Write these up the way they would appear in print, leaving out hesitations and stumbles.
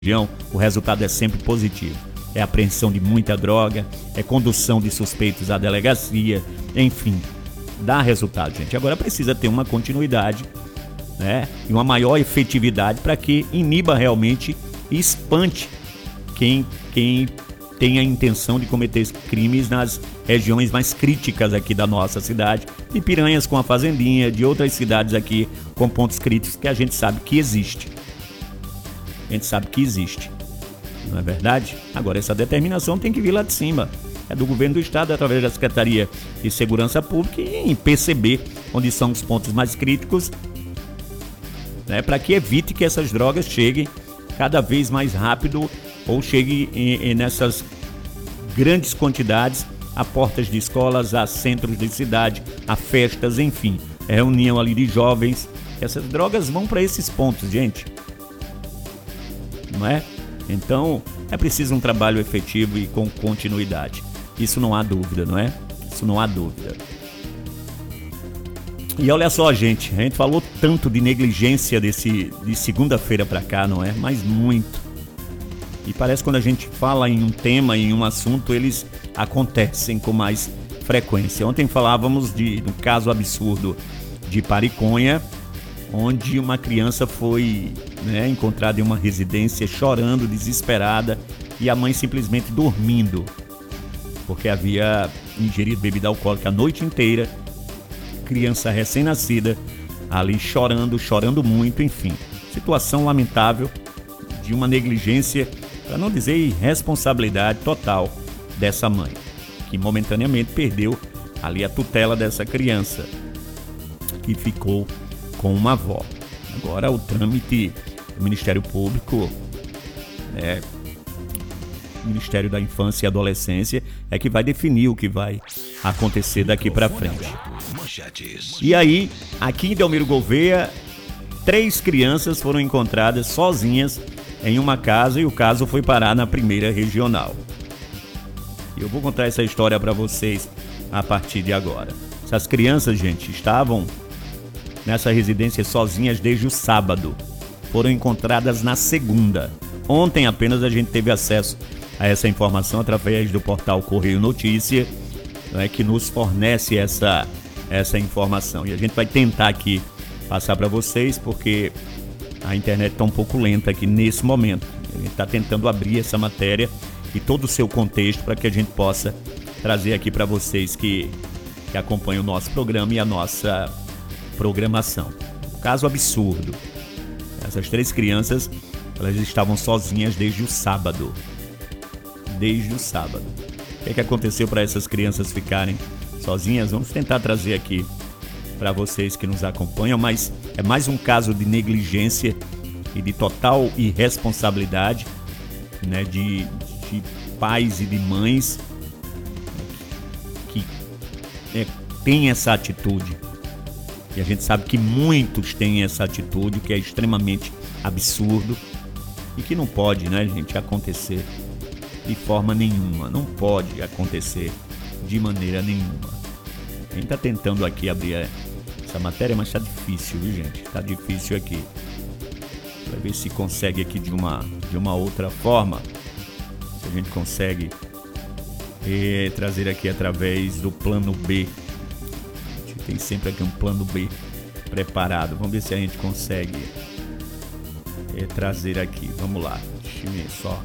região, o resultado é sempre positivo. É apreensão de muita droga, é condução de suspeitos à delegacia, enfim, dá resultado, gente. Agora precisa ter uma continuidade, né, e uma maior efetividade para que iniba realmente e espante quem tem a intenção de cometer crimes nas regiões mais críticas aqui da nossa cidade, de Piranhas com a Fazendinha, de outras cidades aqui com pontos críticos que a gente sabe que existe. Não é verdade? Agora, essa determinação tem que vir lá de cima. É do governo do estado, através da Secretaria de Segurança Pública, e em perceber onde são os pontos mais críticos, né, para que evite que essas drogas cheguem cada vez mais rápido ou cheguem nessas grandes quantidades a portas de escolas, a centros de cidade, a festas, enfim. É reunião ali de jovens. Essas drogas vão para esses pontos, gente. Não é? Então, é preciso um trabalho efetivo e com continuidade. Isso não há dúvida, não é? Isso não há dúvida. E olha só, gente, a gente falou tanto de negligência de segunda-feira para cá, não é? Mas muito. E parece que quando a gente fala em um tema, em um assunto, eles acontecem com mais frequência. Ontem falávamos do caso absurdo de Pariconha, onde uma criança foi, né, encontrada em uma residência chorando, desesperada, e a mãe simplesmente dormindo, porque havia ingerido bebida alcoólica a noite inteira. Criança recém-nascida ali chorando muito, enfim. Situação lamentável de uma negligência, para não dizer irresponsabilidade total dessa mãe, que momentaneamente perdeu ali a tutela dessa criança, que ficou com uma avó. Agora o trâmite do Ministério Público, Ministério da Infância e Adolescência, é que vai definir o que vai acontecer daqui para frente. E aí, aqui em Delmiro Gouveia, 3 crianças foram encontradas sozinhas em uma casa e o caso foi parar na Primeira Regional. E eu vou contar essa história para vocês a partir de agora. Essas crianças, gente, estavam nessa residência sozinhas desde o sábado. Foram encontradas na segunda. Ontem apenas a gente teve acesso a essa informação através do portal Correio Notícia, né, que nos fornece essa informação. E a gente vai tentar aqui passar para vocês, porque a internet está um pouco lenta aqui nesse momento. A gente está tentando abrir essa matéria e todo o seu contexto para que a gente possa trazer aqui para vocês que acompanham o nosso programa e a nossa programação. Caso absurdo. Essas 3 crianças, elas estavam sozinhas desde o sábado. O que aconteceu para essas crianças ficarem sozinhas? Vamos tentar trazer aqui para vocês que nos acompanham, mas é mais um caso de negligência e de total irresponsabilidade, né, de pais e de mães que têm essa atitude. E a gente sabe que muitos têm essa atitude, que é extremamente absurdo e que não pode, né, gente, acontecer de forma nenhuma. Não pode acontecer de maneira nenhuma. A gente está tentando aqui abrir essa matéria, mas está difícil, viu, gente? Está difícil aqui. Vai ver se consegue aqui de uma outra forma. Se a gente consegue trazer aqui através do plano B. A gente tem sempre aqui um plano B preparado. Vamos ver se a gente consegue trazer aqui. Vamos lá. Deixa eu ver só.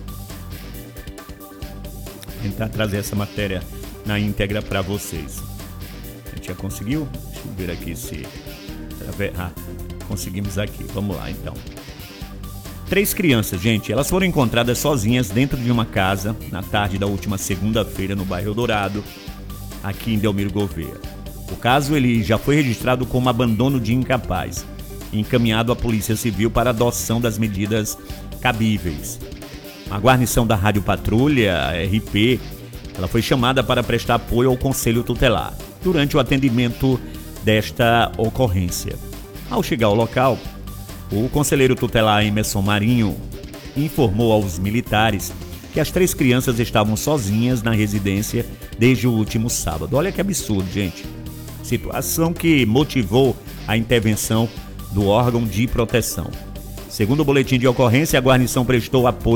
Tentar trazer essa matéria na íntegra para vocês. A gente já conseguiu? Deixa eu ver aqui se... conseguimos aqui. Vamos lá, então. 3 crianças, gente, elas foram encontradas sozinhas dentro de uma casa na tarde da última segunda-feira no bairro Eldorado, aqui em Delmiro Gouveia. O caso ele já foi registrado como abandono de incapaz e encaminhado à Polícia Civil para adoção das medidas cabíveis. A guarnição da Rádio Patrulha, a RP, ela foi chamada para prestar apoio ao Conselho Tutelar durante o atendimento desta ocorrência. Ao chegar ao local, o conselheiro tutelar Emerson Marinho informou aos militares que as 3 crianças estavam sozinhas na residência desde o último sábado. Olha que absurdo, gente. Situação que motivou a intervenção do órgão de proteção. Segundo o boletim de ocorrência, a guarnição prestou apoio